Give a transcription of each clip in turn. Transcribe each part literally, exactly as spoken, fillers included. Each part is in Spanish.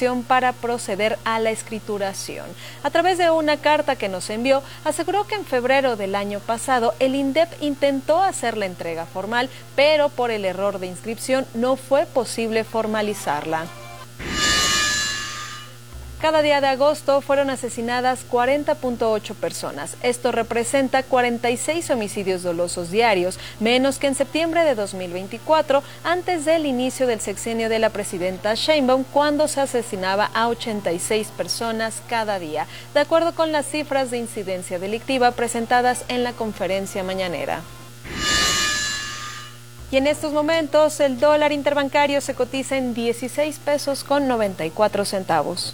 autorización para proceder a la escrituración. A través de una carta que nos envió, aseguró que en febrero del año pasado el INDEP intentó hacer la entrega formal, pero por el error de inscripción no fue posible formalizarla. Cada día de agosto fueron asesinadas cuarenta punto ocho personas. Esto representa cuarenta y seis homicidios dolosos diarios, menos que en septiembre de dos mil veinticuatro, antes del inicio del sexenio de la presidenta Sheinbaum, cuando se asesinaba a ochenta y seis personas cada día, de acuerdo con las cifras de incidencia delictiva presentadas en la conferencia mañanera. Y en estos momentos el dólar interbancario se cotiza en dieciséis pesos con noventa y cuatro centavos.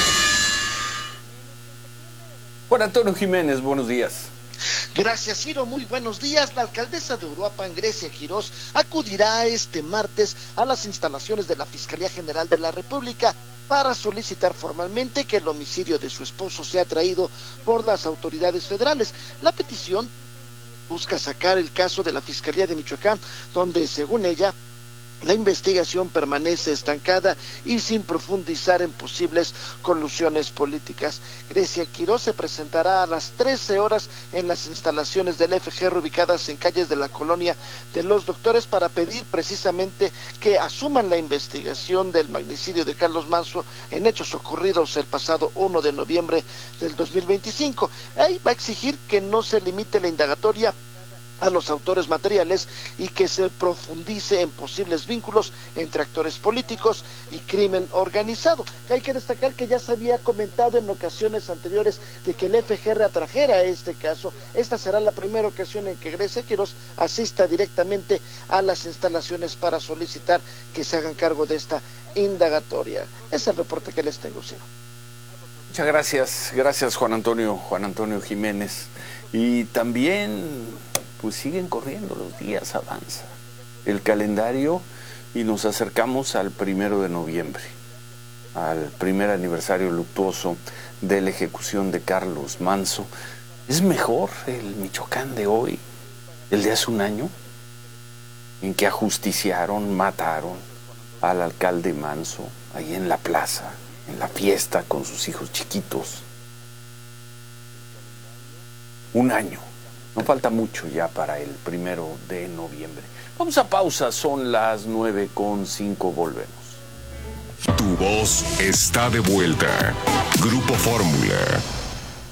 Juan Antonio Jiménez, buenos días. Gracias, Ciro. Muy buenos días. La alcaldesa de Uruapan, Grecia Quirós, acudirá este martes a las instalaciones de la Fiscalía General de la República para solicitar formalmente que el homicidio de su esposo sea traído por las autoridades federales. La petición busca sacar el caso de la Fiscalía de Michoacán, donde, según ella, la investigación permanece estancada y sin profundizar en posibles colusiones políticas. Grecia Quirós se presentará a las trece horas en las instalaciones del F G R ubicadas en calles de la colonia de Los Doctores para pedir precisamente que asuman la investigación del magnicidio de Carlos Manso en hechos ocurridos el pasado primero de noviembre del dos mil veinticinco. Ahí va a exigir que no se limite la indagatoria a los autores materiales y que se profundice en posibles vínculos entre actores políticos y crimen organizado. Hay que destacar que ya se había comentado en ocasiones anteriores de que el F G R atrajera este caso. Esta será la primera ocasión en que Grecia Quirós asista directamente a las instalaciones para solicitar que se hagan cargo de esta indagatoria. Es el reporte que les tengo, Ciro. Muchas gracias, gracias Juan Antonio, Juan Antonio Jiménez. Y también pues siguen corriendo los días, avanza el calendario y nos acercamos al primero de noviembre, al primer aniversario luctuoso de la ejecución de Carlos Manso. ¿Es mejor el Michoacán de hoy, el de hace un año, en que ajusticiaron, mataron al alcalde Manso ahí en la plaza, en la fiesta con sus hijos chiquitos? Un año. No falta mucho ya para el primero de noviembre. Vamos a pausa, son las nueve con cinco, volvemos. Tu voz está de vuelta. Grupo Fórmula.